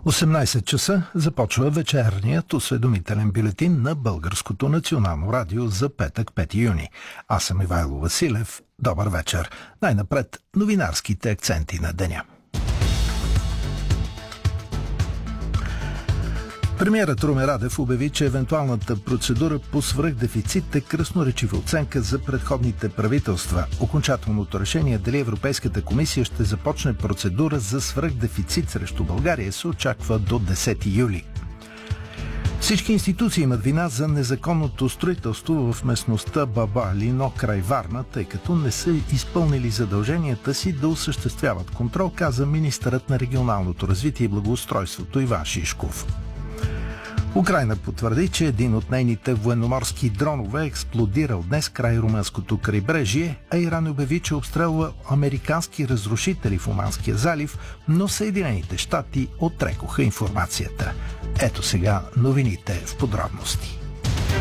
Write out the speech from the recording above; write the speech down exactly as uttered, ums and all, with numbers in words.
осемнайсет часа започва вечерният осведомителен бюлетин на Българското национално радио за петък, пети юни. Аз съм Ивайло Василев. Добър вечер. Най-напред новинарските акценти на деня. Премиерът Румен Радев обяви, че евентуалната процедура по свръхдефицит е красноречива оценка за предходните правителства. Окончателното решение дали Европейската комисия ще започне процедура за свръхдефицит срещу България се очаква до десети юли. Всички институции имат вина за незаконното строителство в местността Баба Лино край Варна, тъй като не са изпълнили задълженията си да осъществяват контрол, каза министърът на регионалното развитие и благоустройството Иван Шишков. Украйна потвърди, че един от нейните военноморски дронове е експлодирал днес край румънското крайбрежие, а Иран обяви, че обстрелва американски разрушители в Оманския залив, но Съединените щати отрекоха информацията. Ето сега новините в подробности.